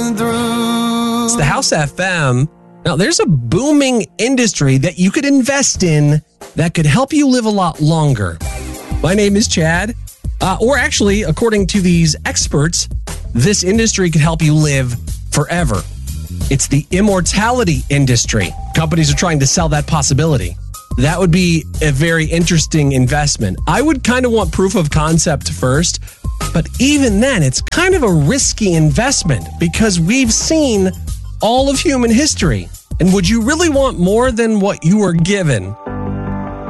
through. It's the House FM. Now, there's a booming industry that you could invest in that could help you live a lot longer. My name is Chad. Or actually, according to these experts, this industry could help you live forever. It's the immortality industry. Companies are trying to sell that possibility. That would be a very interesting investment. I would kind of want proof of concept first, but even then, it's kind of a risky investment because we've seen all of human history. And would you really want more than what you were given?